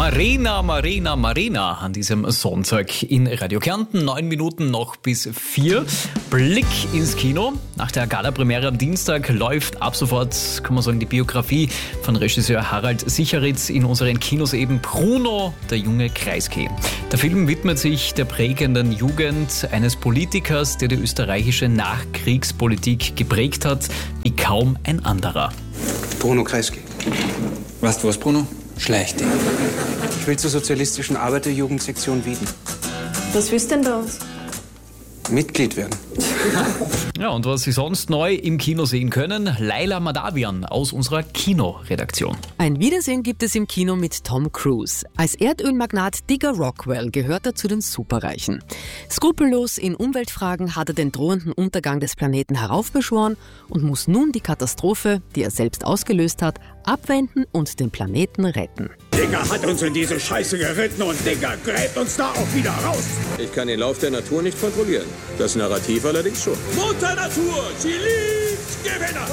Marina an diesem Sonntag in Radio Kärnten. 9 Minuten noch bis 4. Blick ins Kino. Nach der Gala-Premiere am Dienstag läuft ab sofort, kann man sagen, die Biografie von Regisseur Harald Sicheritz in unseren Kinos eben Bruno, der junge Kreisky. Der Film widmet sich der prägenden Jugend eines Politikers, der die österreichische Nachkriegspolitik geprägt hat, wie kaum ein anderer. Bruno Kreisky. Weißt du was, Bruno? Schleich dich. Ich will zur sozialistischen Arbeiterjugendsektion Wieden. Was willst du denn bei uns? Mitglied werden. Ja, und was Sie sonst neu im Kino sehen können, Laila Madavian aus unserer Kinoredaktion. Ein Wiedersehen gibt es im Kino mit Tom Cruise. Als Erdölmagnat Digger Rockwell gehört er zu den Superreichen. Skrupellos in Umweltfragen hat er den drohenden Untergang des Planeten heraufbeschworen und muss nun die Katastrophe, die er selbst ausgelöst hat, abwenden und den Planeten retten. Digger hat uns in diese Scheiße geritten und Digger gräbt uns da auch wieder raus. Ich kann den Lauf der Natur nicht kontrollieren. Das Narrativ allerdings schon. Mutter Natur, sie liebt Gewinner.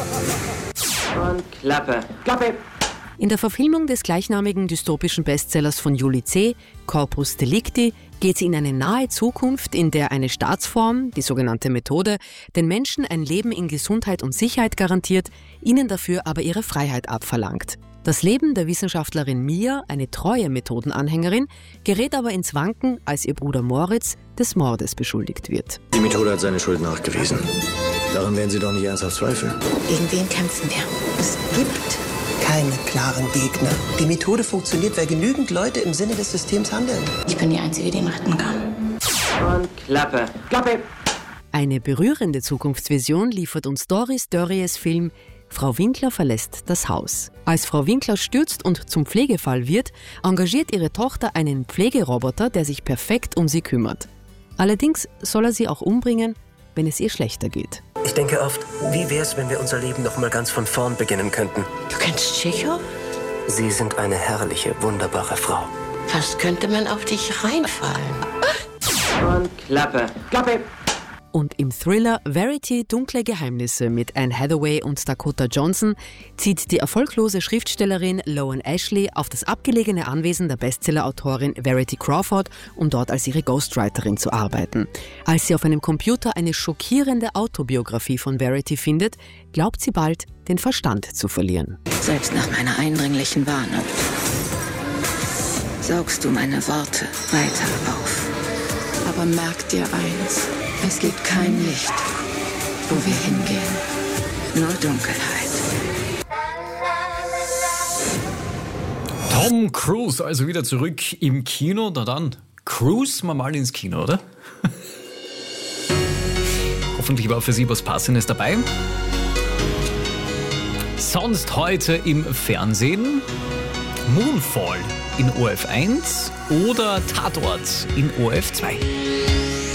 Und Klappe. Klappe. In der Verfilmung des gleichnamigen dystopischen Bestsellers von Julie C., Corpus Delicti, geht es in eine nahe Zukunft, in der eine Staatsform, die sogenannte Methode, den Menschen ein Leben in Gesundheit und Sicherheit garantiert, ihnen dafür aber ihre Freiheit abverlangt. Das Leben der Wissenschaftlerin Mia, eine treue Methodenanhängerin, gerät aber ins Wanken, als ihr Bruder Moritz des Mordes beschuldigt wird. Die Methode hat seine Schuld nachgewiesen. Daran werden Sie doch nicht ernsthaft zweifeln. Gegen wen kämpfen wir? Es gibt keine klaren Gegner. Die Methode funktioniert, weil genügend Leute im Sinne des Systems handeln. Ich bin die Einzige, die ihn retten kann. Und Klappe. Klappe. Eine berührende Zukunftsvision liefert uns Doris Dörries Film Frau Winkler verlässt das Haus. Als Frau Winkler stürzt und zum Pflegefall wird, engagiert ihre Tochter einen Pflegeroboter, der sich perfekt um sie kümmert. Allerdings soll er sie auch umbringen, wenn es ihr schlechter geht. Ich denke oft, wie wär's, wenn wir unser Leben noch mal ganz von vorn beginnen könnten? Du kennst Tschechow? Sie sind eine herrliche, wunderbare Frau. Fast könnte man auf dich reinfallen. Und Klappe. Klappe. Und im Thriller Verity – Dunkle Geheimnisse mit Anne Hathaway und Dakota Johnson zieht die erfolglose Schriftstellerin Loan Ashley auf das abgelegene Anwesen der Bestsellerautorin Verity Crawford, um dort als ihre Ghostwriterin zu arbeiten. Als sie auf einem Computer eine schockierende Autobiografie von Verity findet, glaubt sie bald, den Verstand zu verlieren. Selbst nach meiner eindringlichen Warnung saugst du meine Worte weiter auf. Aber merk dir eins, es gibt kein Licht, wo wir hingehen, nur Dunkelheit. Tom Cruise also wieder zurück im Kino. Na dann, cruisen wir mal ins Kino, oder? Hoffentlich war für Sie was Passendes dabei. Sonst heute im Fernsehen Moonfall in ORF 1 oder Tatort in ORF 2.